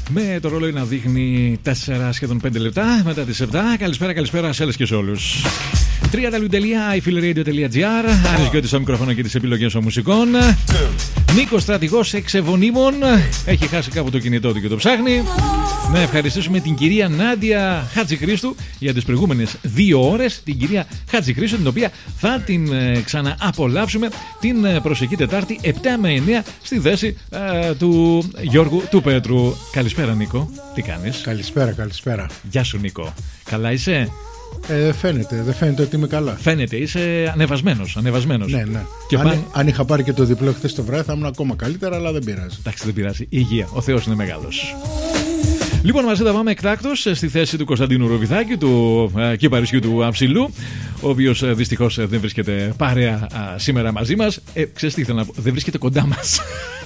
Με το ρολόι να δείχνει 4 σχεδόν 5 λεπτά μετά τις 7. Καλησπέρα σε όλες και σε όλους. www.ifilradio.gr. Άρης Γκιώτης στο μικρόφωνο και τις επιλογές των μουσικών. Νίκος Στρατηγός εξεβονίμων. Έχει χάσει κάπου το κινητό του και το ψάχνει. Να ευχαριστήσουμε την κυρία Νάντια Χατζηχρήστου για τις προηγούμενες 2 ώρες. Την κυρία Χατζηχρήστου, την οποία θα την ξανααπολαύσουμε την προσεχή Τετάρτη 7 με 9 στη θέση του Γιώργου του Πέτρου. Καλησπέρα Νίκο, τι κάνεις? Καλησπέρα. Γεια σου Νίκο, καλά είσαι? Δεν φαίνεται ότι είμαι καλά. Φαίνεται, είσαι ανεβασμένος. Ναι. Και αν είχα πάρει και το διπλό χθες το βράδυ θα ήμουν ακόμα καλύτερα, αλλά δεν πειράζει. Εντάξει, δεν πειράζει. Υγεία. Ο Θεός είναι μεγάλος. Λοιπόν, μαζί θα πάμε εκτάκτως στη θέση του Κωνσταντίνου Ροβιδάκη, του κυπαρισιού του Αψιλού, ο οποίος δυστυχώς δεν βρίσκεται παρέα σήμερα μαζί μας. Ξέρεις τι ήθελα να πω, δεν βρίσκεται κοντά μας.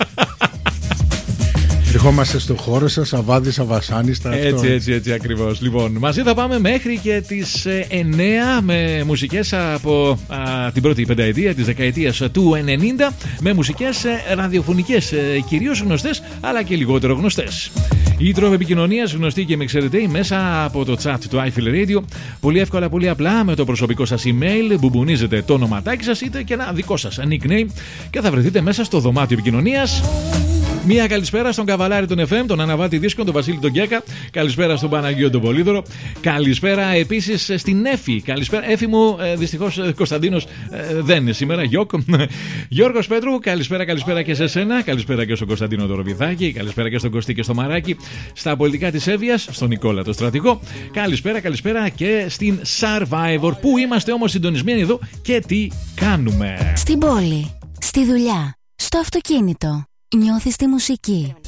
Ερχόμαστε στο χώρο σας, αβάδις, αβασάνιστα. Έτσι ακριβώς. Λοιπόν, μαζί θα πάμε μέχρι και τις 9 με μουσικές από την πρώτη πενταετία της δεκαετίας του 90, με μουσικές ραδιοφωνικές, κυρίως γνωστές αλλά και λιγότερο γνωστές. Η τρόποι επικοινωνίας γνωστή και με εξαιρετή μέσα από το chat του iFeel Radio. Πολύ εύκολα, πολύ απλά, με το προσωπικό σας email μπουμπουνίζετε το ονοματάκι σας είτε και ένα δικό σας nickname και θα βρεθείτε μέσα στο δωμάτιο επικοινωνίας. Μία καλησπέρα στον Καβαλάρη των FM, τον Αναβάτη Δίσκων, τον Βασίλη τον Γκέκα. Καλησπέρα στον Παναγιώτο τον Πολύδωρο. Καλησπέρα επίσης στην Έφη. Καλησπέρα, Έφη μου, δυστυχώς Κωνσταντίνος δεν είναι σήμερα. Γιώργος Πέτρου, καλησπέρα και σε σένα. Καλησπέρα και στον Κωνσταντίνο τον Ροβιδάκη. Καλησπέρα και στον Κωστή και στο Μαράκι. Στα πολιτικά της Εύβοιας, στον Νικόλα τον Στρατηγό. Καλησπέρα και στην Survivor. Πού είμαστε όμως συντονισμένοι εδώ και τι κάνουμε? Στην πόλη, στη δουλειά, στο αυτοκίνητο. Νιώθεις τη μουσική.